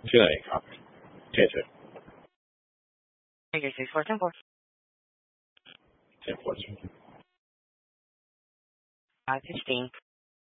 现在也咖啡，谢谢， Figure 3410 10-14. 515.